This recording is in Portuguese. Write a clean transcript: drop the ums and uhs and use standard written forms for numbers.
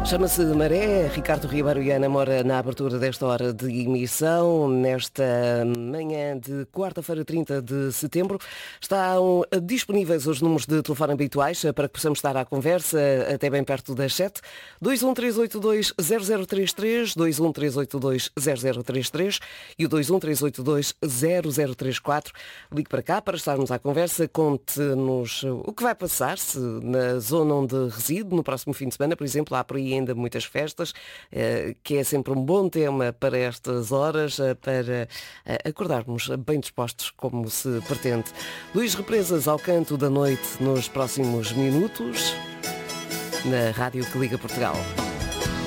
Chama-se Maré. Ricardo Ribeiro e Ana Moura na abertura desta hora de emissão. Nesta manhã de quarta-feira, 30 de setembro, estão disponíveis os números de telefone habituais para que possamos estar à conversa até bem perto das 7. 213820033, 213820033 e o 213820034. Ligue para cá para estarmos à conversa. Conte-nos o que vai passar-se na zona onde reside no próximo fim de semana. Por exemplo, há por aí ainda muitas festas, que é sempre um bom tema para estas horas, para acordarmos bem dispostos como se pretende. Luís Represas ao canto da noite nos próximos minutos, na Rádio que Liga Portugal.